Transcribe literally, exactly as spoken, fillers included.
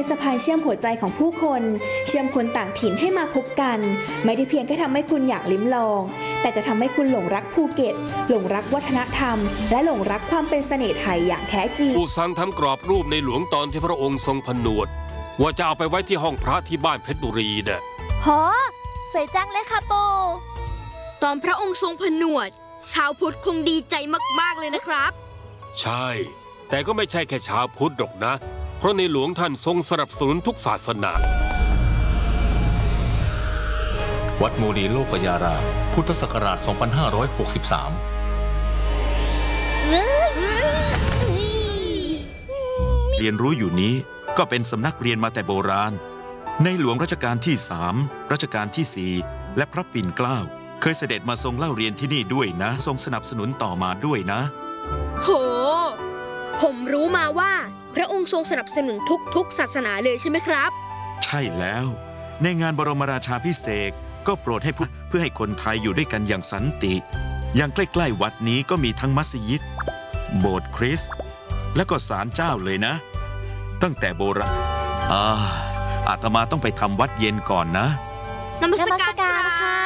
เป็นสะพานเชื่อมหัวใจของผู้คนเชื่อมคนต่างถิ่นให้มาพบกันไม่ได้เพียงแค่ทำให้คุณอยากลิ้มลองแต่จะทำให้คุณหลงรักภูเก็ตหลงรักวัฒนธรรมและหลงรักความเป็นเสน่ห์ไทยอย่างแท้จริงปู่สั่งทำกรอบรูปในหลวงตอนที่พระองค์ทรงผนวดว่าจะเอาไปไว้ที่ห้องพระที่บ้านเพชรบุรีเด้อโหสวยจังเลยค่ะปู่ตอนพระองค์ทรงผนวดชาวพุทธคงดีใจมากๆเลยนะครับใช่แต่ก็ไม่ใช่แค่ชาวพุทธหรอกนะเพราะในหลวงท่านทรงสนับสนุนทุกศาสนาวัดมูลีโลกยารามพุทธศักราช สองพันห้าร้อยหกสิบสามเรียนรู้อยู่นี้ก็เป็นสำนักเรียนมาแต่โบราณในหลวงรัชกาลที่สามรัชกาลที่สี่และพระปิ่นเกล้าเคยเสด็จมาทรงเล่าเรียนที่นี่ด้วยนะทรงสนับสนุนต่อมาด้วยนะโหผมรู้มาว่าพระองค์ทรงสนับสนุนทุกๆศาสนาเลยใช่ไหมครับใช่แล้วในงานบรมราชาภิเษกก็โปรดให้เพื่อให้คนไทยอยู่ด้วยกันอย่างสันติอย่างใกล้ๆวัดนี้ก็มีทั้งมัสยิดโบสถ์คริสต์และก็ศาลเจ้าเลยนะตั้งแต่โบราณอ่าอาตมาต้องไปทำวัดเย็นก่อนนะนมัสการค่ะ